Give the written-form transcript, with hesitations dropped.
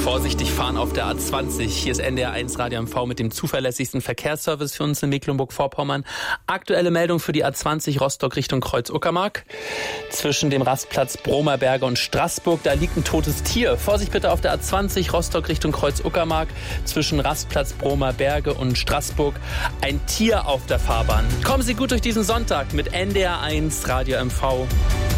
Vorsichtig fahren auf der A20. Hier ist NDR 1 Radio MV mit dem zuverlässigsten Verkehrsservice für uns in Mecklenburg-Vorpommern. Aktuelle Meldung für die A20 Rostock Richtung Kreuz-Uckermark. Zwischen dem Rastplatz Bromerberge und Straßburg, da liegt ein totes Tier. Vorsicht bitte auf der A20 Rostock Richtung Kreuz-Uckermark. Zwischen Rastplatz Bromerberge und Straßburg ein Tier auf der Fahrbahn. Kommen Sie gut durch diesen Sonntag mit NDR 1 Radio MV.